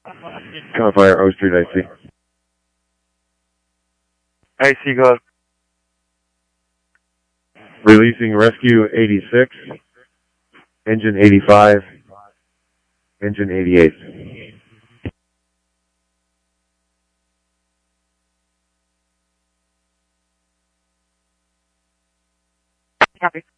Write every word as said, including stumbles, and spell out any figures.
Confire O Street, I C. I C, go ahead. Releasing rescue eighty-six, engine eighty-five, engine eighty-eight. Copy.